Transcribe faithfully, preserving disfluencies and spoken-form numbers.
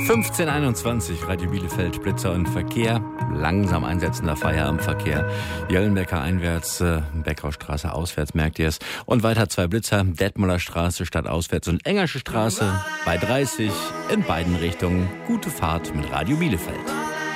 fünfzehn einundzwanzig, Radio Bielefeld, Blitzer und Verkehr. Langsam einsetzender Feierabendverkehr. Jöllenbecker einwärts, äh, Beckaustraße auswärts, merkt ihr es. Und weiter zwei Blitzer, Detmolder Straße statt auswärts und Engersche Straße bei dreißig in beiden Richtungen. Gute Fahrt mit Radio Bielefeld.